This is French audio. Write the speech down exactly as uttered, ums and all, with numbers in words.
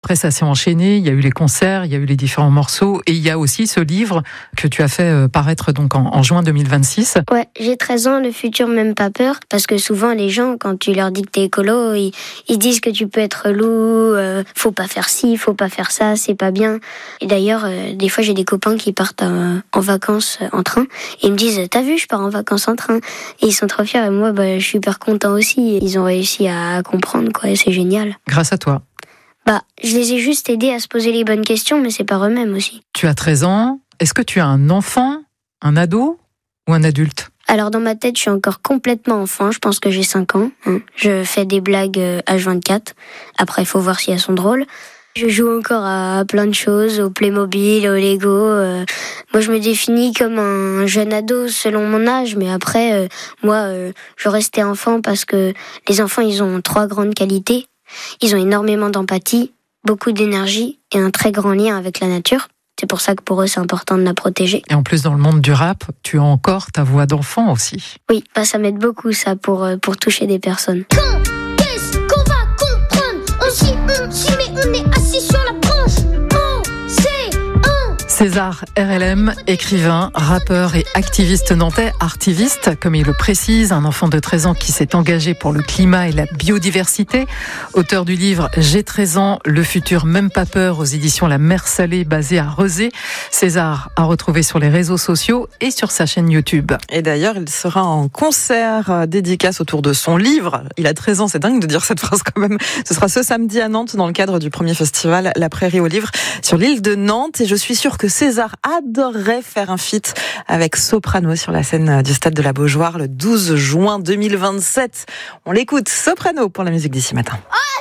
Prestations enchaînées, il y a eu les concerts, il y a eu les différents morceaux et il y a aussi ce livre que tu as fait paraître donc en, en juin deux mille vingt-six. Ouais, j'ai treize ans, le futur même pas peur, parce que souvent les gens, quand tu leur dis que t'es écolo, ils, ils disent que tu peux être loup, euh, faut pas faire ci, faut pas faire ça, c'est pas bien. Et d'ailleurs, euh, des fois j'ai des copains qui partent euh, en vacances en train et ils me disent t'as vu, je pars en vacances en train. Et ils sont trop fiers et moi bah, je suis hyper content aussi. Ils ont réussi à comprendre quoi, et c'est génial. Grâce à toi. Bah, je les ai juste aidés à se poser les bonnes questions, mais c'est par eux-mêmes aussi. Tu as treize ans. Est-ce que tu as un enfant, un ado ou un adulte ? Alors dans ma tête, je suis encore complètement enfant. Je pense que j'ai cinq ans. Hein. Je fais des blagues H vingt-quatre. Après, il faut voir si elles sont drôles. Je joue encore à plein de choses, au Playmobil, au Lego. Euh, moi, je me définis comme un jeune ado selon mon âge, mais après, euh, moi, euh, je restais enfant parce que les enfants, ils ont trois grandes qualités. Ils ont énormément d'empathie, beaucoup d'énergie et un très grand lien avec la nature. C'est pour ça que pour eux, c'est important de la protéger. Et en plus, dans le monde du rap, tu as encore ta voix d'enfant aussi. Oui, bah ça m'aide beaucoup, ça, pour, pour toucher des personnes. Quand est-ce qu'on va comprendre? On s'y, on s'y met, on est assis sur la branche. On sait, on... César R L M, écrivain, rappeur et activiste nantais, artiviste, comme il le précise, un enfant de treize ans qui s'est engagé pour le climat et la biodiversité. Auteur du livre J'ai treize ans, le futur même pas peur aux éditions La Mer Salée, basée à Rezé. César a retrouvé sur les réseaux sociaux et sur sa chaîne YouTube. Et d'ailleurs, il sera en concert dédicace autour de son livre. Il a treize ans, c'est dingue de dire cette phrase quand même. Ce sera ce samedi à Nantes dans le cadre du premier festival La Prairie aux livres sur l'île de Nantes. Et je suis sûre que César adorerait faire un feat avec Soprano sur la scène du Stade de la Beaujoire le douze juin deux mille vingt-sept. On l'écoute, Soprano pour la musique d'ici matin. Oh